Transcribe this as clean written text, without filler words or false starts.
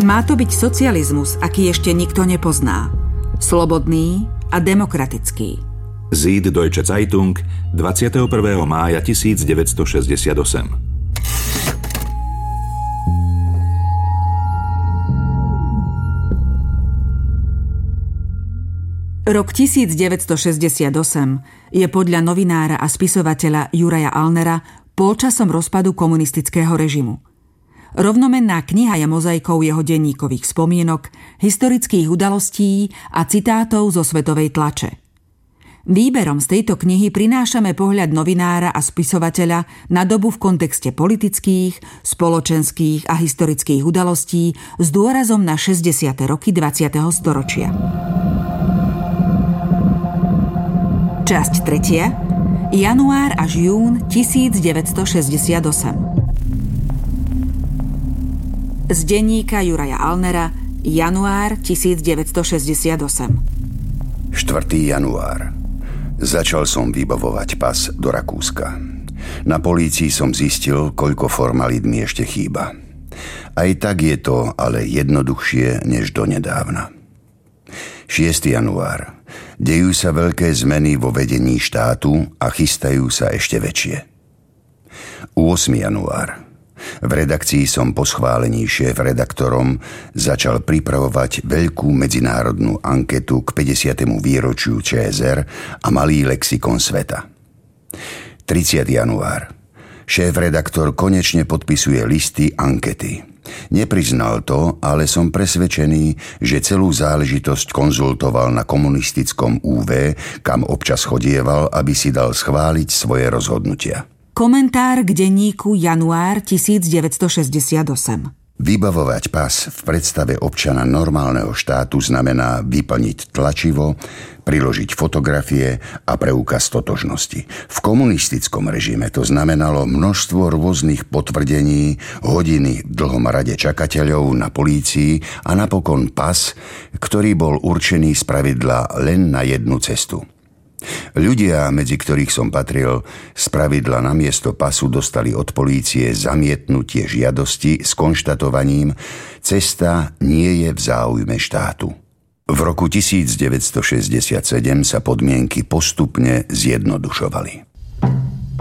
Má to byť socializmus, aký ešte nikto nepozná. Slobodný a demokratický. Süddeutsche Zeitung, 21. mája 1968. Rok 1968 je podľa novinára a spisovateľa Juraja Allnera polčasom rozpadu komunistického režimu. Rovnomenná kniha je mozaikou jeho denníkových spomienok, historických udalostí a citátov zo svetovej tlače. Výberom z tejto knihy prinášame pohľad novinára a spisovateľa na dobu v kontexte politických, spoločenských a historických udalostí s dôrazom na 60. roky 20. storočia. Časť 3. Január až jún 1968. Z denníka Juraja Allnera, január 1968. 4. január. Začal som vybavovať pas do Rakúska. Na polícii som zistil, koľko formalít mi ešte chýba. Aj tak je to ale jednoduchšie než donedávna. 6. január. Dejú sa veľké zmeny vo vedení štátu a chystajú sa ešte väčšie. 8. január. V redakcii som po schválení šéf-redaktorom začal pripravovať veľkú medzinárodnú anketu k 50. výročiu ČSR a malý lexikon sveta. 30. január. Šéf-redaktor konečne podpisuje listy ankety. Nepriznal to, ale som presvedčený, že celú záležitosť konzultoval na komunistickom UV, kam občas chodieval, aby si dal schváliť svoje rozhodnutia. Komentár k denníku január 1968. Vybavovať pas v predstave občana normálneho štátu znamená vyplniť tlačivo, priložiť fotografie a preukaz totožnosti. V komunistickom režime to znamenalo množstvo rôznych potvrdení, hodiny v dlhom rade čakateľov na polícii a napokon pas, ktorý bol určený spravidla len na jednu cestu. Ľudia, medzi ktorých som patril, spravidla namiesto pasu dostali od polície zamietnutie žiadosti s konštatovaním: cesta nie je v záujme štátu. V roku 1967 sa podmienky postupne zjednodušovali.